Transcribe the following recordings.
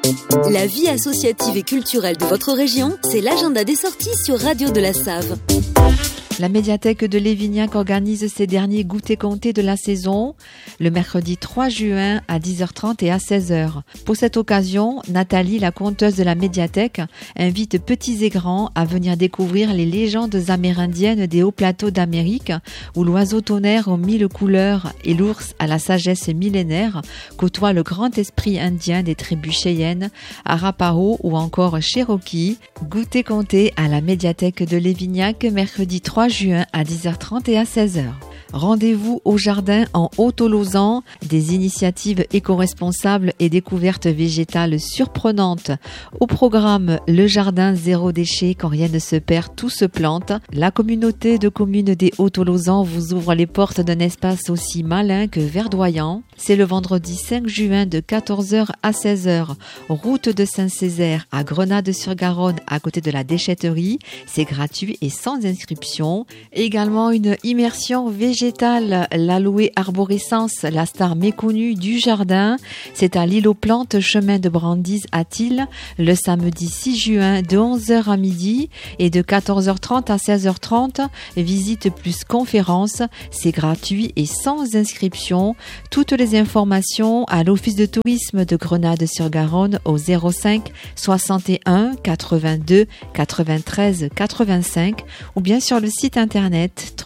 La vie associative et culturelle de votre région, c'est l'agenda des sorties sur Radio de la Save. La médiathèque de Lévignac organise ses derniers goûters comptés de la saison, le mercredi 3 juin à 10h30 et à 16h. Pour cette occasion, Nathalie, la conteuse de la médiathèque, invite petits et grands à venir découvrir les légendes amérindiennes des hauts plateaux d'Amérique, où l'oiseau tonnerre aux 1000 couleurs et l'ours à la sagesse millénaire côtoient le grand esprit indien des tribus Cheyennes, Arapaho ou encore Cherokee. Goûter compté à la médiathèque de Lévignac, mercredi 3 juin à 10h30 et à 16h. Rendez-vous au jardin en Haut-Tolosan, des initiatives éco-responsables et découvertes végétales surprenantes. Au programme, le jardin zéro déchet, quand rien ne se perd, tout se plante. La communauté de communes des Hauts-Tolosan vous ouvre les portes d'un espace aussi malin que verdoyant. C'est le vendredi 5 juin de 14h à 16h, route de Saint-Césaire à Grenade-sur-Garonne, à côté de la déchetterie. C'est gratuit et sans inscription. Également une immersion végétale, l'aloe arborescence, la star méconnue du jardin. C'est à l'île aux plantes, chemin de Brandise à Tille, le samedi 6 juin de 11h à midi et de 14h30 à 16h30. Visite plus conférence, c'est gratuit et sans inscription. Toutes les informations à l'Office de tourisme de Grenade-sur-Garonne au 05 61 82 93 85 ou bien sur le site internet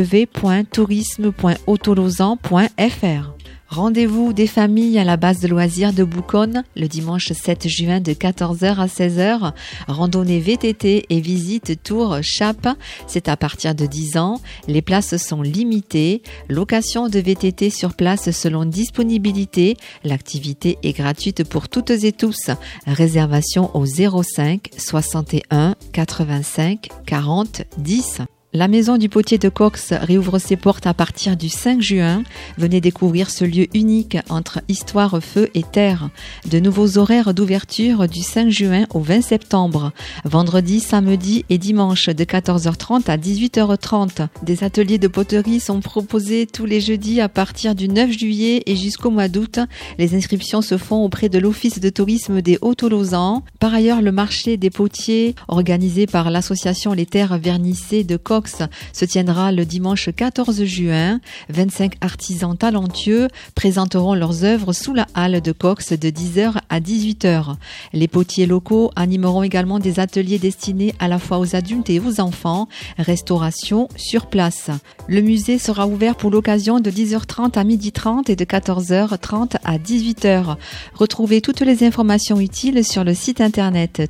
www.tourisme.hautolosan.fr. Rendez-vous des familles à la base de loisirs de Bouconne le dimanche 7 juin de 14h à 16h. Randonnée VTT et visite Tour Chape, c'est à partir de 10 ans. Les places sont limitées. Location de VTT sur place selon disponibilité. L'activité est gratuite pour toutes et tous. Réservation au 05 61 85 40 10. La maison du potier de Cox réouvre ses portes à partir du 5 juin. Venez découvrir ce lieu unique entre histoire, feu et terre. De nouveaux horaires d'ouverture du 5 juin au 20 septembre. Vendredi, samedi et dimanche de 14h30 à 18h30. Des ateliers de poterie sont proposés tous les jeudis à partir du 9 juillet et jusqu'au mois d'août. Les inscriptions se font auprès de l'Office de tourisme des Hauts-Tolosan. Par ailleurs, le marché des potiers, organisé par l'association Les Terres Vernissées de Cox, se tiendra le dimanche 14 juin. 25 artisans talentueux présenteront leurs œuvres sous la halle de Cox de 10h à 18h. Les potiers locaux animeront également des ateliers destinés à la fois aux adultes et aux enfants. Restauration sur place. Le musée sera ouvert pour l'occasion de 10h30 à 12h30 et de 14h30 à 18h. Retrouvez toutes les informations utiles sur le site internet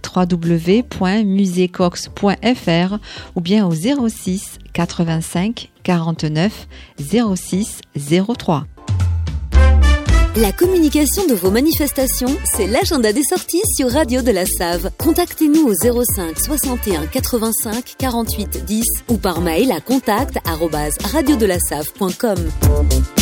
www.museecox.fr ou bien au 06 85 49 06 03. La communication de vos manifestations, c'est l'agenda des sorties sur Radio de la Save. Contactez-nous au 05 61 85 48 10 ou par mail à contact@radiodelasave.com.